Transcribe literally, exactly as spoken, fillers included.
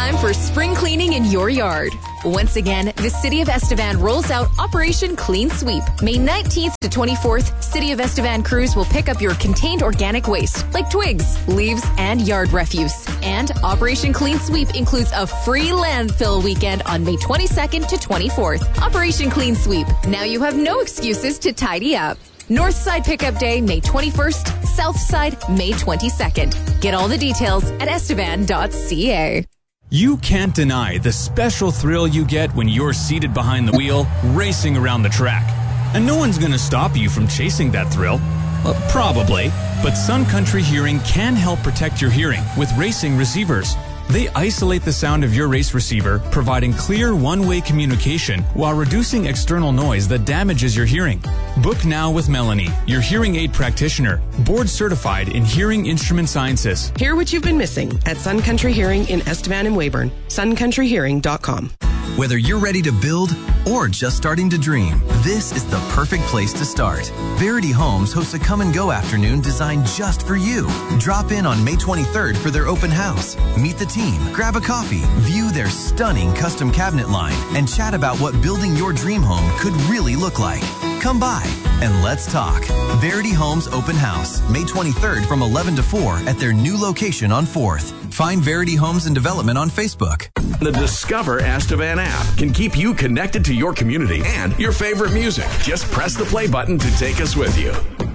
time for spring cleaning in your yard. Once again, the City of Estevan rolls out Operation Clean Sweep. May nineteenth to twenty-fourth, City of Estevan crews will pick up your contained organic waste, like twigs, leaves, and yard refuse. And Operation Clean Sweep includes a free landfill weekend on May twenty-second to twenty-fourth. Operation Clean Sweep. Now you have no excuses to tidy up. North Side Pickup Day, May twenty-first. South Side, May twenty-second. Get all the details at estevan dot c a. You can't deny the special thrill you get when you're seated behind the wheel, racing around the track. And no one's going to stop you from chasing that thrill. Well, probably. But Sun Country Hearing can help protect your hearing with racing receivers. They isolate the sound of your race receiver, providing clear one-way communication while reducing external noise that damages your hearing. Book now with Melanie, your hearing aid practitioner, board certified in hearing instrument sciences. Hear what you've been missing at Sun Country Hearing in Estevan and Weyburn. sun country hearing dot com. Whether you're ready to build or just starting to dream, this is the perfect place to start. Verity Homes hosts a come and go afternoon designed just for you. Drop in on May twenty-third for their open house. Meet the team, grab a coffee, view their stunning custom cabinet line, and chat about what building your dream home could really look like. Come by and let's talk. Verity Homes Open House, May twenty-third from eleven to four at their new location on fourth. Find Verity Homes and Development on Facebook. The Discover Estevan app can keep you connected to your community and your favorite music. Just press the play button to take us with you.